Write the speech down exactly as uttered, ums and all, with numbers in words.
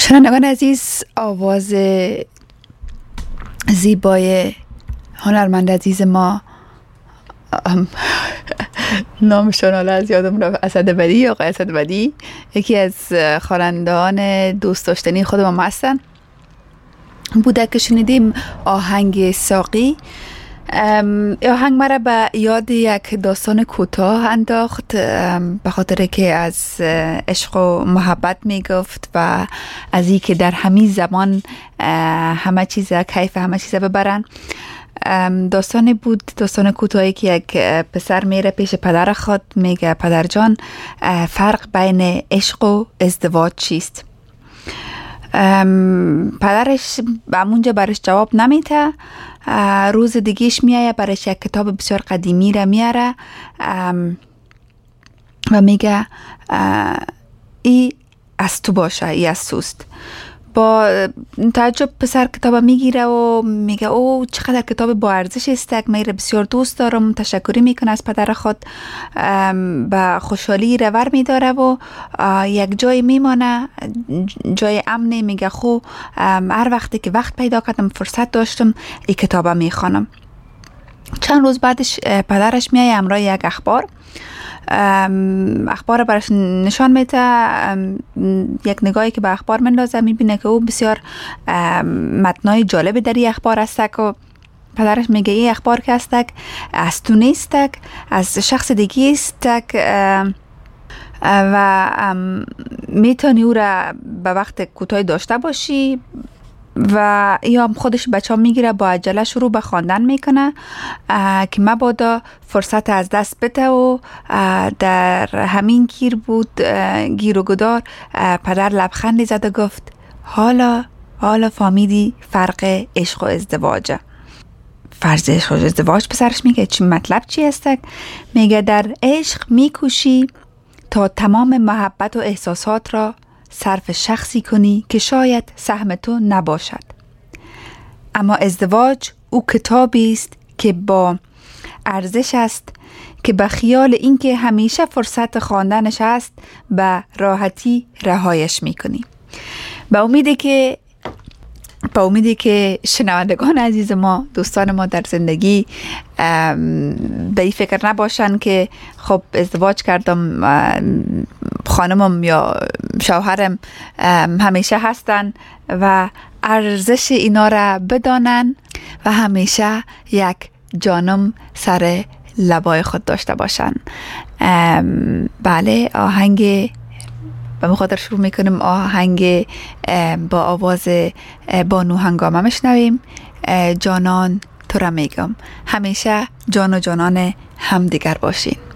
شنوندگان عزیز، آواز زیبای هنرمند عزیز ما، نامشون حالا از یادم رفت، اسدبدی یا آقای اسدبدی، یکی از خوانندگان دوست داشتنی خود ما هستن، بوده که شنیدیم آهنگ ساقی. آهنگ مرا به یاد یک داستان کوتاه انداخت، به خاطر که از عشق و محبت می گفت و از این که در همین زمان همه چیز کیف همه چیز ببرن. داستانی بود، داستان کوتاهی که یک پسر میره پیش پدر خود، میگه پدر جان، فرق بین عشق و ازدواج چیست؟ پدرش همونجا برش جواب نمیده. روز دیگهش میایه، برش یک کتاب بسیار قدیمی را میاره و میگه ای از تو باشه، ای از توست. با تعجب پسر کتاب میگیره و میگه او چقدر کتاب با ارزش است، من بسیار دوست دارم. تشکری میکنه از پدر خود، به خوشحالی رور میداره و یک جای میمانه، جای امنی. میگه خو هر وقتی که وقت پیدا کردم، فرصت داشتم، این کتاب میخوانم. چند روز بعدش پدرش میایه همراه یک اخبار، اخبار برش نشان میده. یک نگاهی که به اخبار مندازه، میبینه که او بسیار متنای جالب در این اخبار هستک و پدرش میگه این اخبار که هستک از تو نیستک، از شخص دیگه استک و میتونی او را به وقت کوتاه داشته باشی. و یا خودش بچه ها میگیره، با عجله شروع به خواندن میکنه که مبادا فرصت از دست بده و در همین گیر بود، گیر و گدار. پدر لبخندی زد و گفت حالا حالا فهمیدی فرق عشق و ازدواجه. فرض عشق و ازدواج پسرش میگه چی مطلب چی هست؟ میگه در عشق میکوشی تا تمام محبت و احساسات را صرف شخصی کنی که شاید سهم تو نباشد، اما ازدواج او کتابی است که با ارزش است که به خیال اینکه همیشه فرصت خواندنش است به راحتی رهایش میکنی. با امیدی که با امیدی که شنوندگان عزیز ما، دوستان ما در زندگی به این فکر نباشن که خب ازدواج کردم، خانمم یا شوهرم همیشه هستن و ارزش اینا را بدانن و همیشه یک جانم سر لبای خود داشته باشن. بله، آهنگ و مخاطر شروع میکنیم. آهنگ با آواز بانو هنگامه میشنویم. جانان تو را میگم، همیشه جان و جانان همدیگر باشین.